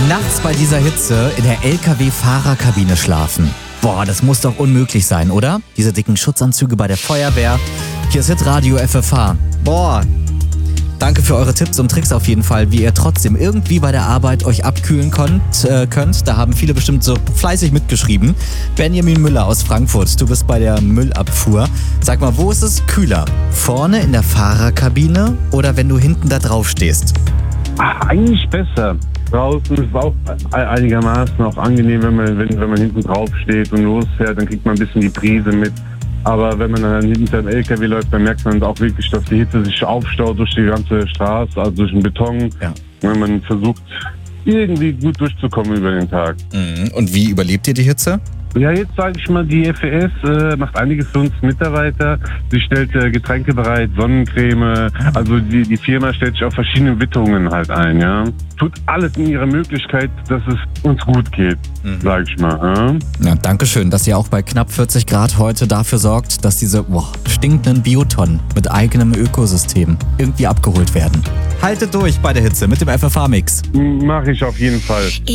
Nachts bei dieser Hitze in der LKW-Fahrerkabine schlafen. Boah, das muss doch unmöglich sein, oder? Diese dicken Schutzanzüge bei der Feuerwehr. Hier ist Hitradio FFH. Boah. Danke für eure Tipps und Tricks auf jeden Fall, wie ihr trotzdem irgendwie bei der Arbeit euch abkühlen könnt. Da haben viele bestimmt so fleißig mitgeschrieben. Benjamin Müller aus Frankfurt, du bist bei der Müllabfuhr. Sag mal, wo ist es kühler? Vorne in der Fahrerkabine oder wenn du hinten da drauf stehst? Eigentlich besser. Draußen ist es auch einigermaßen auch angenehm, wenn man hinten drauf steht und losfährt, dann kriegt man ein bisschen die Brise mit. Aber wenn man dann hinter dem LKW läuft, dann merkt man auch wirklich, dass die Hitze sich aufstaut durch die ganze Straße, also durch den Beton. Ja. Wenn man versucht, irgendwie gut durchzukommen über den Tag. Und wie überlebt ihr die Hitze? Ja, jetzt sage ich mal, die FES macht einiges für uns Mitarbeiter. Sie stellt Getränke bereit, Sonnencreme. Also die Firma stellt sich auf verschiedene Witterungen halt ein, ja. Tut alles in ihrer Möglichkeit, dass es uns gut geht, sage ich mal. Ja, danke schön, dass ihr auch bei knapp 40 Grad heute dafür sorgt, dass diese stinkenden Biotonnen mit eigenem Ökosystem irgendwie abgeholt werden. Haltet durch bei der Hitze mit dem FFH-Mix. Mache ich auf jeden Fall.